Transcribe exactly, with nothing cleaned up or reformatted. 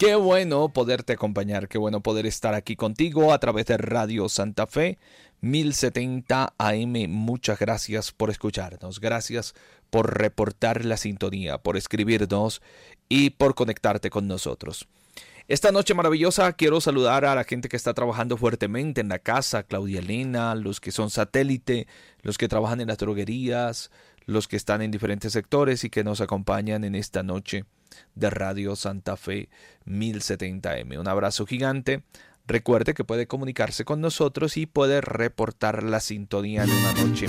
Qué bueno poderte acompañar, qué bueno poder estar aquí contigo a través de Radio Santa Fe mil setenta A M. Muchas gracias por escucharnos, gracias por reportar la sintonía, por escribirnos y por conectarte con nosotros. Esta noche maravillosa quiero saludar a la gente que está trabajando fuertemente en la casa, Claudia Elena, los que son satélite, los que trabajan en las droguerías, los que están en diferentes sectores y que nos acompañan en esta noche de Radio Santa Fe mil setenta A M. Un abrazo gigante. Recuerde que puede comunicarse con nosotros y puede reportar la sintonía de una noche